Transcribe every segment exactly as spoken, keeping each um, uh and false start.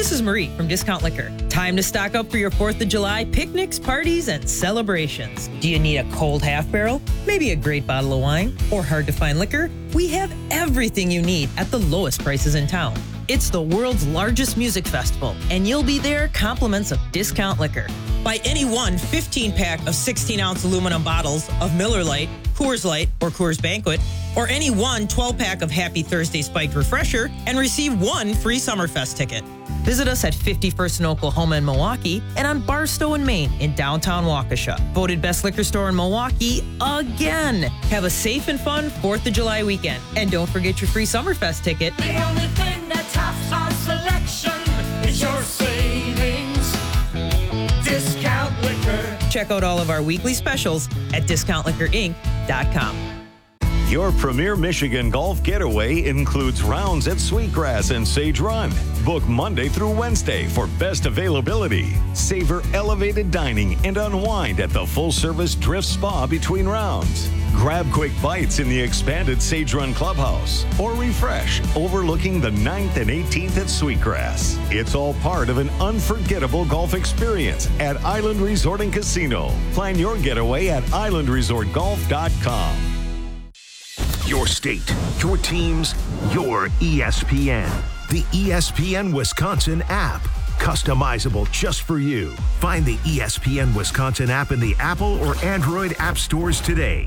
This is Marie from Discount Liquor. Time to stock up for your fourth of July picnics, parties, and celebrations. Do you need a cold half barrel? Maybe a great bottle of wine? Or hard to find liquor? We have everything you need at the lowest prices in town. It's the world's largest music festival, and you'll be there compliments of Discount Liquor. Buy any one fifteen-pack of sixteen-ounce aluminum bottles of Miller Lite, Coors Light, or Coors Banquet, or any one twelve-pack of Happy Thursday Spiked Refresher, and receive one free Summerfest ticket. Visit us at fifty-first in Oklahoma and Milwaukee, and on Barstow in Maine in downtown Waukesha. Voted best liquor store in Milwaukee again. Have a safe and fun fourth of July weekend. And don't forget your free Summerfest ticket. The only thing that tops our selection is your savings. Discount Liquor. Check out all of our weekly specials at discount liquor inc dot com. Your premier Michigan golf getaway includes rounds at Sweetgrass and Sage Run. Book Monday through Wednesday for best availability. Savor elevated dining and unwind at the full-service Drift Spa between rounds. Grab quick bites in the expanded Sage Run Clubhouse or refresh overlooking the ninth and eighteenth at Sweetgrass. It's all part of an unforgettable golf experience at Island Resort and Casino. Plan your getaway at island resort golf dot com. Your state, your teams, your E S P N. The E S P N Wisconsin app. Customizable just for you. Find the E S P N Wisconsin app in the Apple or Android app stores today.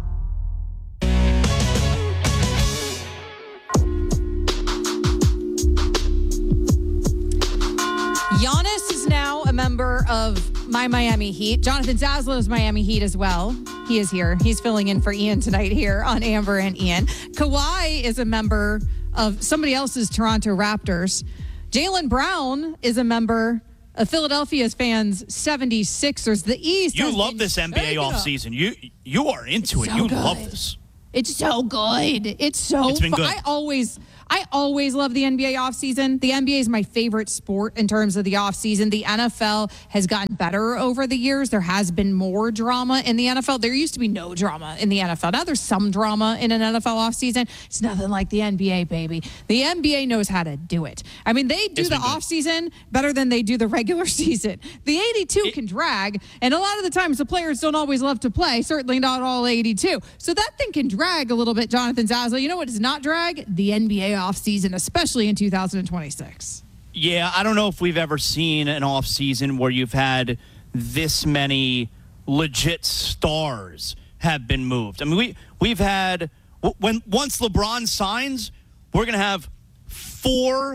Giannis is now a member of my Miami Heat. Jonathan Zaslow's Miami Heat as well. He is here. He's filling in for Ian tonight here on Amber and Ian. Kawhi is a member of somebody else's Toronto Raptors. Jaylen Brown is a member of Philadelphia's fans, seventy-sixers. The East. You love this N B A offseason. You you are into It's it. so You good. love this. It's so good. It's so It's been fun. good. I always I always love the N B A offseason. The N B A is my favorite sport in terms of the offseason. The N F L has gotten better over the years. There has been more drama in the N F L. There used to be no drama in the N F L. Now there's some drama in an N F L offseason. It's nothing like the N B A, baby. The N B A knows how to do it. I mean, they do It's the been good. offseason better than they do the regular season. The eighty-two It- can drag, and a lot of the times the players don't always love to play, certainly not all eighty-two. So that thing can drag a little bit, Jonathan Zaslow. You know what does not drag? The N B A offseason, especially in two thousand twenty-six. Yeah, I don't know if we've ever seen an offseason where you've had this many legit stars have been moved. I mean, we we've had when once LeBron signs, we're going to have four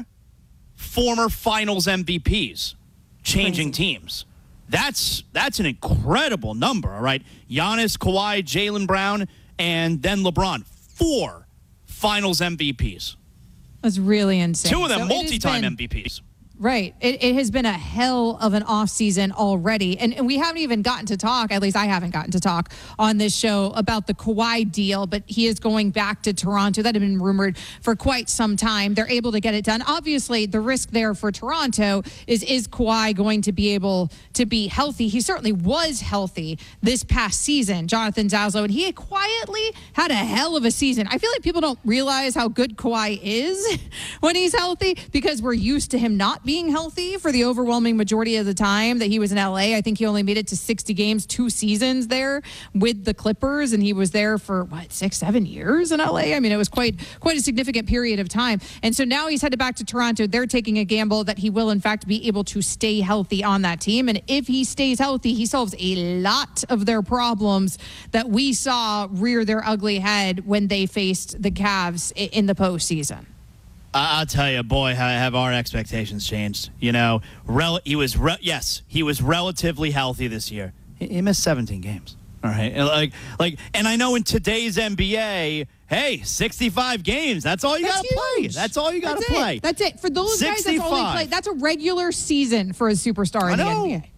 former Finals M V Ps changing teams. That's that's an incredible number, all right? Giannis, Kawhi, Jaylen Brown, and then LeBron. Four Finals M V Ps. That's really insane. Two of them So it has multi-time been- M V Ps. Right. It, it has been a hell of an offseason already. And, and we haven't even gotten to talk, at least I haven't gotten to talk on this show about the Kawhi deal, but he is going back to Toronto. That had been rumored for quite some time. They're able to get it done. Obviously, the risk there for Toronto is, is Kawhi going to be able to be healthy? He certainly was healthy this past season, Jonathan Zaslow, and he had quietly had a hell of a season. I feel like people don't realize how good Kawhi is when he's healthy because we're used to him not being healthy for the overwhelming majority of the time that he was in L A. I think he only made it to sixty games, two seasons there with the Clippers, and he was there for what, six, seven years in L A. I mean, it was quite quite a significant period of time. And so now he's headed back to Toronto. They're taking a gamble that he will in fact be able to stay healthy on that team. And if he stays healthy, he solves a lot of their problems that we saw rear their ugly head when they faced the Cavs i- in the postseason. I'll tell you, boy, how have our expectations changed. You know, rel- he was re- yes, he was relatively healthy this year. He, he missed seventeen games. All right, and like, like, and I know in today's N B A, hey, sixty-five games. That's all you got to play. huge. That's all you got to That's play. It. That's it. For those guys, that's all they sixty-five. play. That's a regular season for a superstar in I the know. N B A.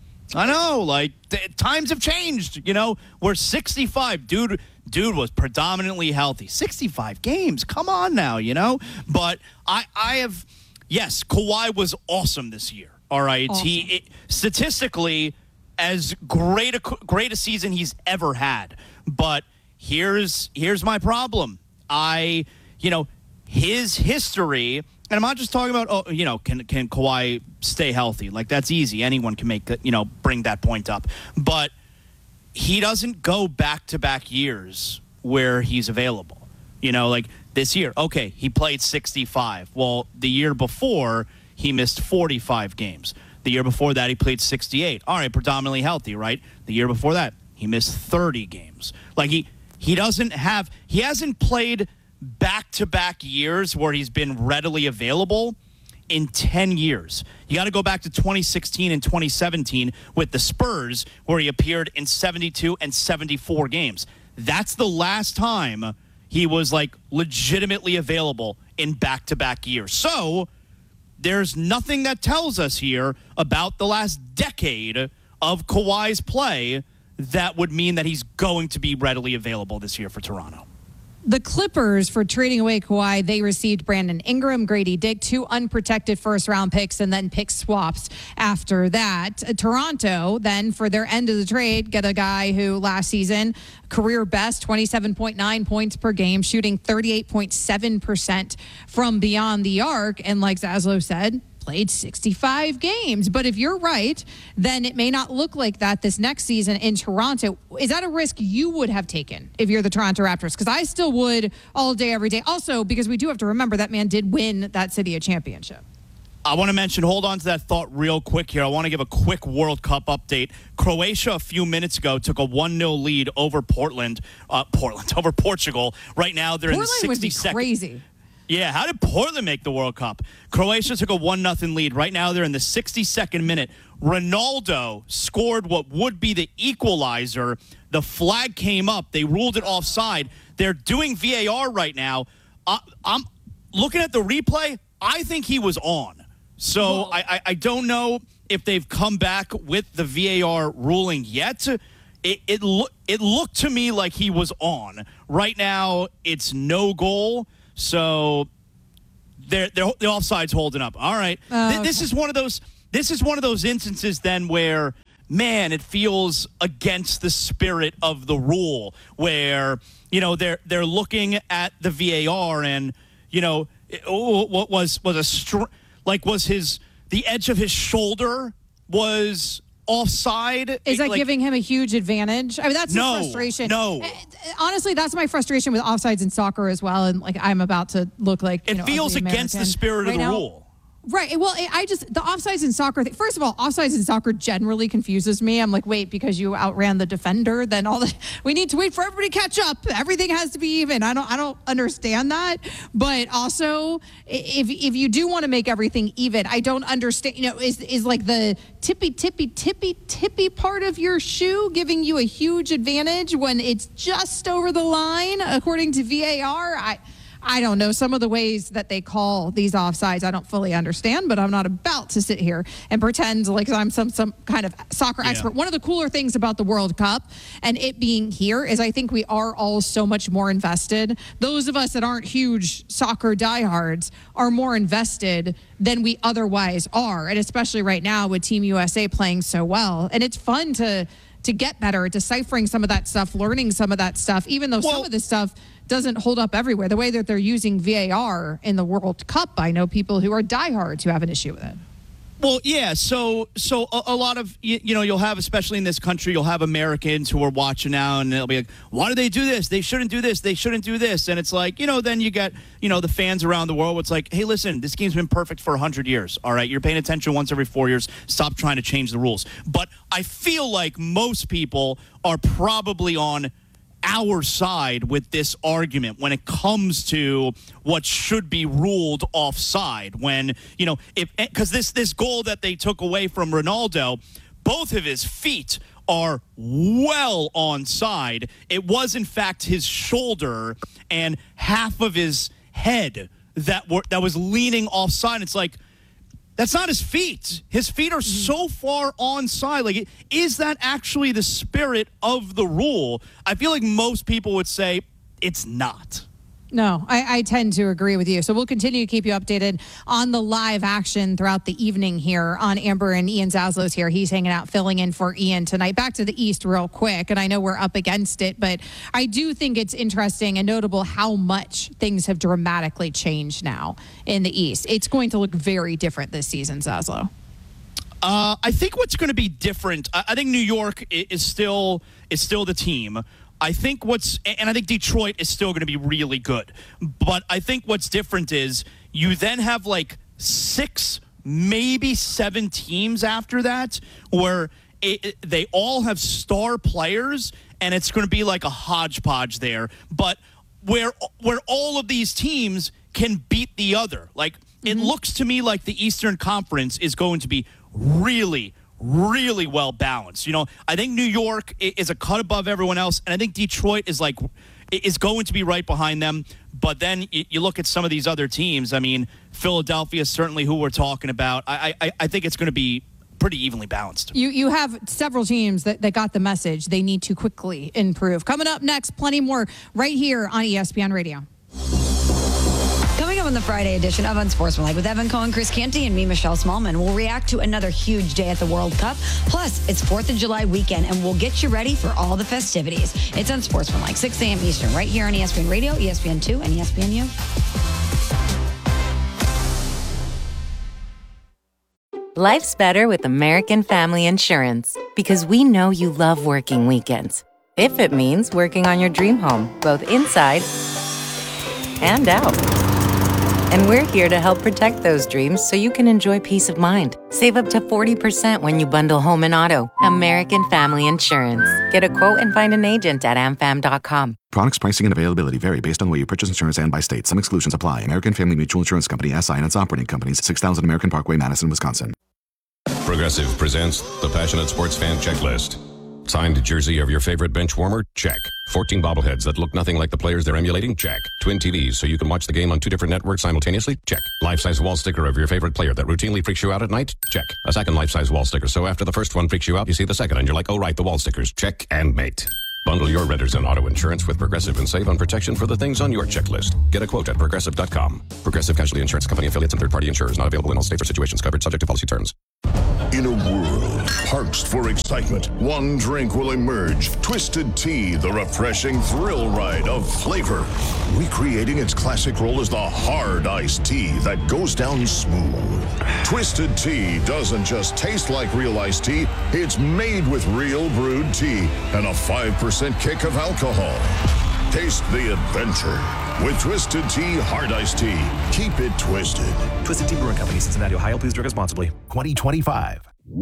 I know, like th- times have changed. You know, we're sixty-five, dude. Dude was predominantly healthy. sixty-five games. Come on now, you know. But I, I have, yes, Kawhi was awesome this year. All right, Awesome. he it, statistically as great a great a season he's ever had. But here's here's my problem. I, you know, his history. and I'm not just talking about, oh, you know, can can Kawhi stay healthy? Like, that's easy. Anyone can make, you know, bring that point up. But he doesn't go back-to-back years where he's available. You know, like this year, okay, he played sixty-five. Well, the year before, he missed forty-five games. The year before that, he played sixty-eight. All right, predominantly healthy, right? The year before that, he missed thirty games. Like, he, he doesn't have, he hasn't played back-to-back years where he's been readily available in ten years. You got to go back to twenty sixteen and twenty seventeen with the Spurs, where he appeared in seventy-two and seventy-four games. That's the last time he was, like, legitimately available in back-to-back years. So there's nothing that tells us here about the last decade of Kawhi's play that would mean that he's going to be readily available this year for Toronto. The Clippers, for trading away Kawhi, they received Brandon Ingram, Grady Dick, two unprotected first-round picks, and then pick swaps after that. Uh, Toronto, then, for their end of the trade, get a guy who last season, career best, twenty-seven point nine points per game, shooting thirty-eight point seven percent from beyond the arc. And like Zaslow said, played sixty-five games. But if you're right, then it may not look like that this next season in Toronto. Is that a risk you would have taken if you're the Toronto Raptors? Because I still would all day, every day. Also, because we do have to remember that man did win that city a championship. I want to mention, hold on to that thought real quick here. I want to give a quick World Cup update. Croatia a few minutes ago took a one nil lead over Portland, uh, Portland, over Portugal. Right now they're Portland in the would be sixty-second. crazy. Yeah, how did Portland make the World Cup? Croatia took a one nothing lead. Right now they're in the sixty-second minute. Ronaldo scored what would be the equalizer. The flag came up. They ruled it offside. They're doing V A R right now. Uh, I'm looking at the replay. I think he was on. So well, I, I, I don't know if they've come back with the V A R ruling yet. It it, lo- it looked to me like he was on. Right now it's no goal. So they're, they're, the offside's holding up. All right. Uh, Th- this is one of those this is one of those instances then where, man, it feels against the spirit of the rule, where, you know, they're they're looking at the V A R and, you know, it, oh, what was was a str- like was his the edge of his shoulder was offside. Is that like, giving him a huge advantage? I mean, that's No, the frustration. no. Honestly, that's my frustration with offsides in soccer as well. And like, I'm about to look like, you it know, feels ugly against the American spirit right of the now. rule. Right. Well, I just, the offsides in soccer, thing, first of all, offsides in soccer generally confuses me. I'm like, wait, because you outran the defender, then all the, we need to wait for everybody to catch up. Everything has to be even. I don't, I don't understand that. But also, if if you do want to make everything even, I don't understand, you know, is, is like the tippy, tippy, tippy, tippy part of your shoe giving you a huge advantage when it's just over the line, according to V A R? I, I don't know. Some of the ways that they call these offsides, I don't fully understand, but I'm not about to sit here and pretend like I'm some some kind of soccer Yeah. expert. One of the cooler things about the World Cup and it being here is I think we are all so much more invested. Those of us that aren't huge soccer diehards are more invested than we otherwise are, and especially right now with Team U S A playing so well. And it's fun to to get better at deciphering some of that stuff, learning some of that stuff, even though Well, some of this stuff doesn't hold up everywhere. The way that they're using V A R in the World Cup, I know people who are diehards who have an issue with it. Well, yeah. So, so a, a lot of you, you know, you'll have, especially in this country, you'll have Americans who are watching now, and they'll be like, "Why do they do this? They shouldn't do this. They shouldn't do this." And it's like, you know, then you get, you know, the fans around the world. It's like, hey, listen, this game's been perfect for a hundred years. All right, you're paying attention once every four years. Stop trying to change the rules. But I feel like most people are probably on our side with this argument when it comes to what should be ruled offside. When, you know, if because this this goal that they took away from Ronaldo, both of his feet are well onside. It was in fact his shoulder and half of his head that were that was leaning offside. It's like, that's not his feet. His feet are so far onside. Like, is that actually the spirit of the rule? I feel like most people would say it's not. No, I, I tend to agree with you. So we'll continue to keep you updated on the live action throughout the evening here on Amber, and Ian Zaslow's here. He's hanging out, filling in for Ian tonight. Back to the East real quick, and I know we're up against it, but I do think it's interesting and notable how much things have dramatically changed now in the East. It's going to look very different this season, Zaslow. Uh, I think what's going to be different, I, I think New York is still is still the team. I think what's, and I think Detroit is still going to be really good. But I think what's different is you then have like six, maybe seven teams after that where it, it, they all have star players, and it's going to be like a hodgepodge there. But where where all of these teams can beat the other. Like, mm-hmm. It looks to me like the Eastern Conference is going to be really, really well balanced. You know, I think New York is a cut above everyone else, and I think Detroit is like is going to be right behind them. But then you look at some of these other teams. I mean, Philadelphia is certainly who we're talking about. I I, I think it's going to be pretty evenly balanced. You you have several teams that, that got the message. They need to quickly improve. Coming up next, plenty more right here on E S P N Radio. Coming up on the Friday edition of Unsportsmanlike with Evan Cohen, Chris Canty, and me, Michelle Smallman, we'll react to another huge day at the World Cup. Plus, it's fourth of July weekend, and we'll get you ready for all the festivities. It's Unsportsmanlike, six a.m. Eastern, right here on E S P N Radio, E S P N two, and E S P N U. Life's better with American Family Insurance because we know you love working weekends. If it means working on your dream home, both inside and out. And we're here to help protect those dreams so you can enjoy peace of mind. Save up to forty percent when you bundle home and auto. American Family Insurance. Get a quote and find an agent at am fam dot com. Products, pricing, and availability vary based on where you purchase insurance and by state. Some exclusions apply. American Family Mutual Insurance Company, S I and its operating companies, six thousand American Parkway, Madison, Wisconsin. Progressive presents the Passionate Sports Fan Checklist. Signed jersey of your favorite bench warmer? Check. fourteen bobbleheads that look nothing like the players they're emulating? Check. Twin T Vs so you can watch the game on two different networks simultaneously? Check. Life-size wall sticker of your favorite player that routinely freaks you out at night? Check. A second life-size wall sticker so after the first one freaks you out, you see the second and you're like, oh right, the wall stickers. Check and mate. Bundle your renters and auto insurance with Progressive and save on protection for the things on your checklist. Get a quote at progressive dot com. Progressive Casualty Insurance Company affiliates and third-party insurers not available in all states or situations covered subject to policy terms. In a world parched for excitement, one drink will emerge. Twisted Tea, the refreshing thrill ride of flavor. Recreating its classic role as the hard iced tea that goes down smooth. Twisted Tea doesn't just taste like real iced tea, it's made with real brewed tea and a five percent kick of alcohol. Taste the adventure with Twisted Tea Hard Iced Tea. Keep it twisted. Twisted Tea Brewing Company, Cincinnati, Ohio. Please drink responsibly. twenty twenty-five.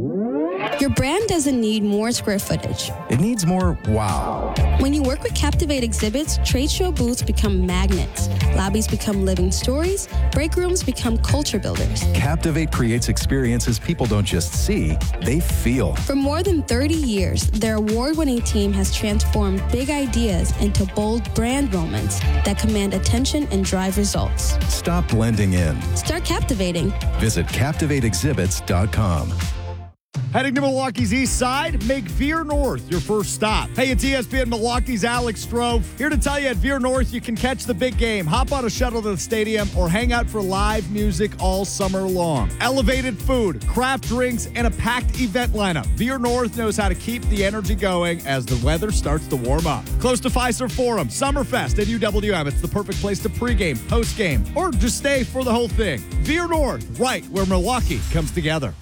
Your brand doesn't need more square footage. It needs more wow. When you work with Captivate Exhibits, trade show booths become magnets. Lobbies become living stories. Break rooms become culture builders. Captivate creates experiences people don't just see, they feel. For more than thirty years, their award-winning team has transformed big ideas into bold brand moments that command attention and drive results. Stop blending in. Start captivating. Visit captivate exhibits dot com. Heading to Milwaukee's east side, make Veer North your first stop. Hey, it's E S P N Milwaukee's Alex Stroh. Here to tell you at Veer North you can catch the big game, hop on a shuttle to the stadium, or hang out for live music all summer long. Elevated food, craft drinks, and a packed event lineup. Veer North knows how to keep the energy going as the weather starts to warm up. Close to Fiserv Forum, Summerfest at U W M. It's the perfect place to pregame, postgame, or just stay for the whole thing. Veer North, right where Milwaukee comes together.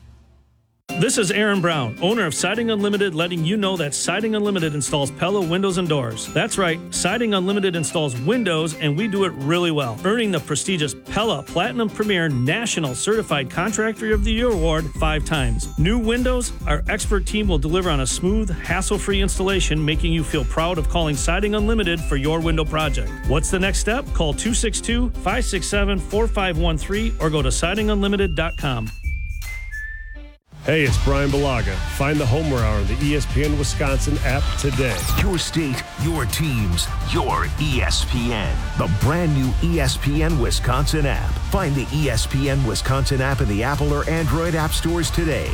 This is Aaron Brown, owner of Siding Unlimited, letting you know that Siding Unlimited installs Pella windows and doors. That's right, Siding Unlimited installs windows, and we do it really well, earning the prestigious Pella Platinum Premier National Certified Contractor of the Year award five times. New windows, our expert team will deliver on a smooth, hassle-free installation, making you feel proud of calling Siding Unlimited for your window project. What's the next step? Call two six two, five six seven, four five one three or go to siding unlimited dot com. Hey, it's Brian Balaga. Find the Homer Hour on the E S P N Wisconsin app today. Your state, your teams, your E S P N. The brand new E S P N Wisconsin app. Find the E S P N Wisconsin app in the Apple or Android app stores today.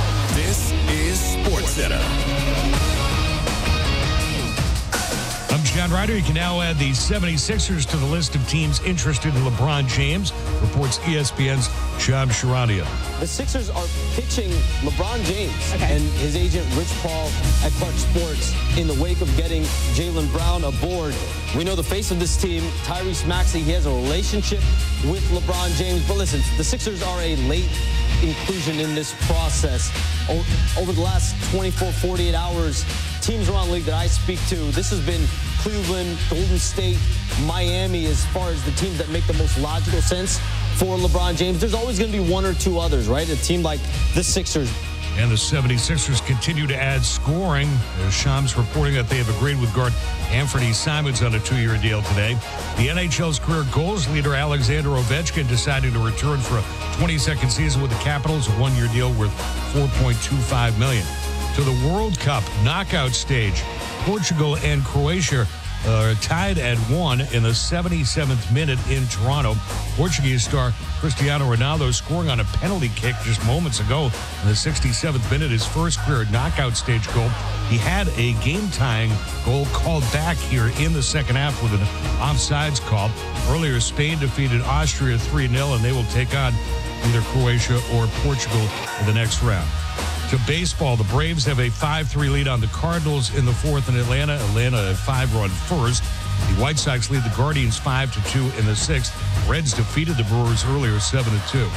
This is SportsCenter. I'm John Ryder. You can now add the seventy-sixers to the list of teams interested in LeBron James, reports E S P N's Shams Charania. The Sixers are pitching LeBron James okay. and his agent Rich Paul at Clark Sports in the wake of getting Jaylen Brown aboard. We know the face of this team, Tyrese Maxey. He has a relationship with LeBron James. But listen, the Sixers are a late inclusion in this process. O- over the last twenty-four, forty-eight hours, teams around the league that I speak to, this has been Cleveland, Golden State, Miami as far as the teams that make the most logical sense for LeBron James. There's always going to be one or two others, right? A team like the Sixers. And the seventy-sixers continue to add scoring. As Shams reporting that they have agreed with guard Anthony Simons on a two-year deal today. The N H L's career goals leader Alexander Ovechkin deciding to return for a twenty-second season with the Capitals, a one-year deal worth four point two five million dollars. To the World Cup knockout stage, Portugal and Croatia are tied at one in the seventy-seventh minute in Toronto. Portuguese star Cristiano Ronaldo scoring on a penalty kick just moments ago in the sixty-seventh minute, his first career knockout stage goal. He had a game-tying goal called back here in the second half with an offsides call. Earlier, Spain defeated Austria three nil, and they will take on either Croatia or Portugal in the next round. To baseball, the Braves have a five three lead on the Cardinals in the fourth in Atlanta. Atlanta a five-run first. The White Sox lead the Guardians five to two in the sixth. Reds defeated the Brewers earlier seven to two.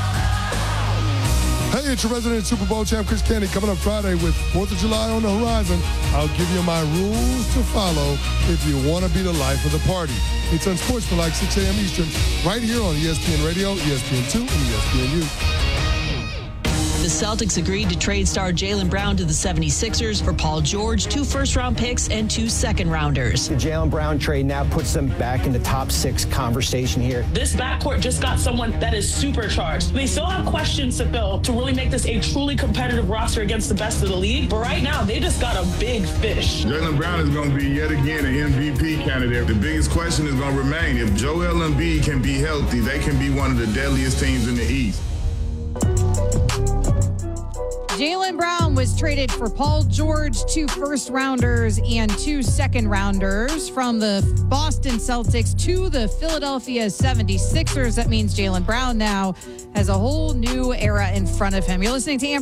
Hey, it's your resident Super Bowl champ, Chris Canty, coming up Friday with fourth of July on the horizon. I'll give you my rules to follow if you want to be the life of the party. It's Unsportsmanlike, six a.m. Eastern, right here on E S P N Radio, E S P N two, and E S P N U. The Celtics agreed to trade star Jaylen Brown to the seventy-sixers for Paul George, two first-round picks, and two second-rounders. The Jaylen Brown trade now puts them back in the top six conversation here. This backcourt just got someone that is supercharged. They still have questions to fill to really make this a truly competitive roster against the best of the league, but right now, they just got a big fish. Jaylen Brown is going to be yet again an M V P candidate. The biggest question is going to remain, if Joel Embiid can be healthy, they can be one of the deadliest teams in the East. Jaylen Brown was traded for Paul George, two first-rounders and two second-rounders from the Boston Celtics to the Philadelphia seventy-sixers. That means Jaylen Brown now has a whole new era in front of him. You're listening to Amber